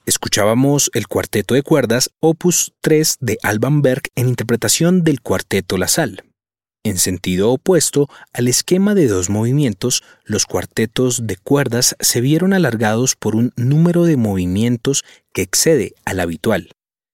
Escuchábamos el cuarteto de cuerdas Opus 3 de Alban Berg en interpretación del cuarteto La Salle. En sentido opuesto al esquema de 2 movimientos, los cuartetos de cuerdas se vieron alargados por un número de movimientos que excede al habitual.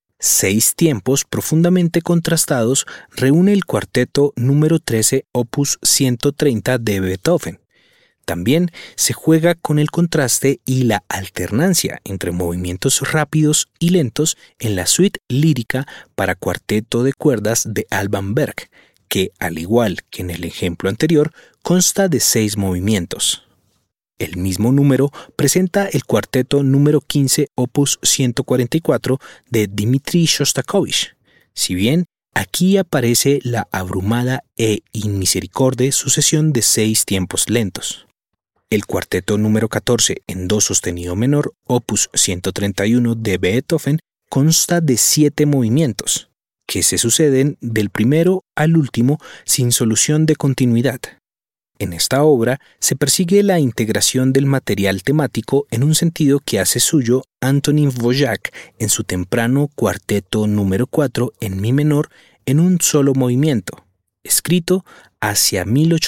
6 tiempos profundamente contrastados reúne el cuarteto número 13 Opus 130 de Beethoven. También se juega con el contraste y la alternancia entre movimientos rápidos y lentos en la suite lírica para cuarteto de cuerdas de Alban Berg, que, al igual que en el ejemplo anterior, consta de 6 movimientos. El mismo número presenta el cuarteto número 15 Opus 144 de Dmitri Shostakovich. Si bien aquí aparece la abrumada e inmisericorde sucesión de 6 tiempos lentos. El cuarteto número 14 en do sostenido menor, Opus 131 de Beethoven, consta de 7 movimientos, que se suceden del primero al último sin solución de continuidad. En esta obra se persigue la integración del material temático en un sentido que hace suyo Antonín Dvořák en su temprano cuarteto número 4 en mi menor en un solo movimiento, escrito hacia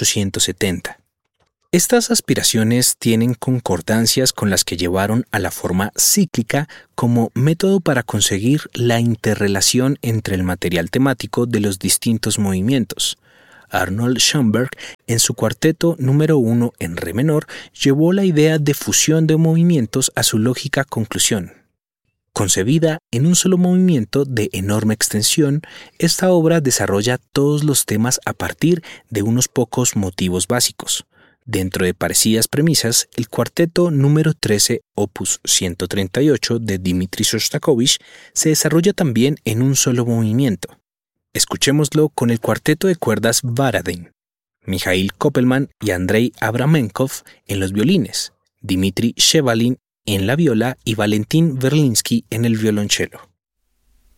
1870. Estas aspiraciones tienen concordancias con las que llevaron a la forma cíclica como método para conseguir la interrelación entre el material temático de los distintos movimientos. Arnold Schoenberg, en su cuarteto número 1 en re menor, llevó la idea de fusión de movimientos a su lógica conclusión. Concebida en un solo movimiento de enorme extensión, esta obra desarrolla todos los temas a partir de unos pocos motivos básicos. Dentro de parecidas premisas, el cuarteto número 13, Opus 138 de Dmitri Shostakovich, se desarrolla también en un solo movimiento. Escuchémoslo con el cuarteto de cuerdas Baradin, Mikhail Koppelman y Andrei Abramenkov en los violines, Dmitri Shevalin en la viola y Valentín Verlinsky en el violonchelo.